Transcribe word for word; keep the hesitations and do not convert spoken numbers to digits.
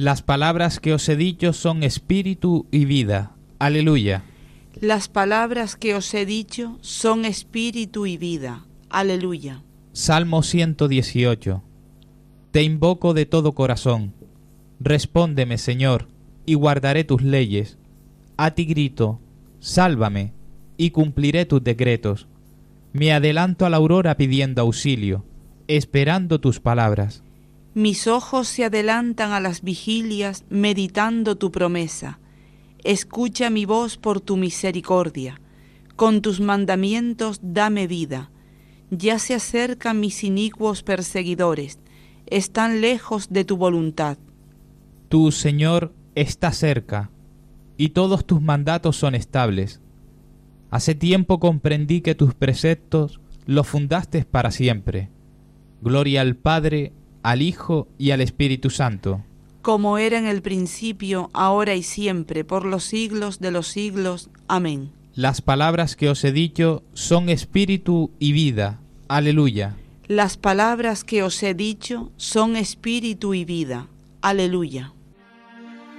Las palabras que os he dicho son espíritu y vida. Aleluya. Las palabras que os he dicho son espíritu y vida. Aleluya. Salmo ciento dieciocho. Te invoco de todo corazón. Respóndeme, Señor, y guardaré tus leyes. A ti grito, sálvame, y cumpliré tus decretos. Me adelanto a la aurora pidiendo auxilio, esperando tus palabras. Mis ojos se adelantan a las vigilias, meditando tu promesa. Escucha mi voz por tu misericordia. Con tus mandamientos dame vida. Ya se acercan mis inicuos perseguidores. Están lejos de tu voluntad. Tú, Señor, estás cerca, y todos tus mandatos son estables. Hace tiempo comprendí que tus preceptos los fundaste para siempre. Gloria al Padre, al Hijo y al Espíritu Santo. Como era en el principio, ahora y siempre, por los siglos de los siglos. Amén. Las palabras que os he dicho son espíritu y vida. Aleluya. Las palabras que os he dicho son espíritu y vida. Aleluya.